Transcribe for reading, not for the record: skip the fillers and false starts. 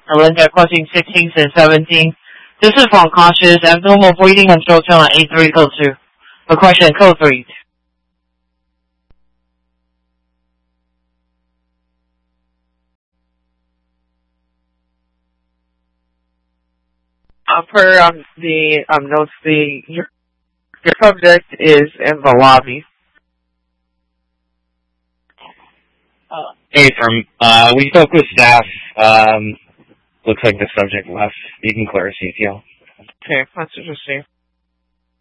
Alinda crossing 16th and 17th. This is from cautious abnormal breathing control channel 8302. A question code 3. Per the notes, your subject is in the lobby. Hey, we spoke with staff. Looks like the subject left. You can clear a CTL. Okay, that's interesting.